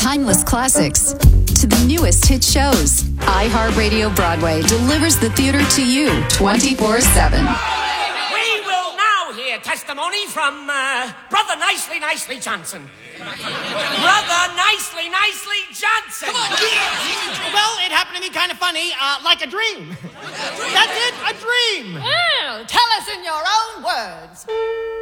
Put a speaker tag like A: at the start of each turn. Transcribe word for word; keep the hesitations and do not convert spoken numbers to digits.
A: timeless classics to the newest hit shows, iHeartRadio Broadway delivers the theater to you twenty-four seven.
B: We will now hear testimony from uh, Brother Nicely Nicely Johnson. Brother Nicely Nicely Johnson.
C: Come on, yeah. Well, it happened to me kind of funny, uh, like a dream. That's it, a dream.
D: Oh, tell us in your own words.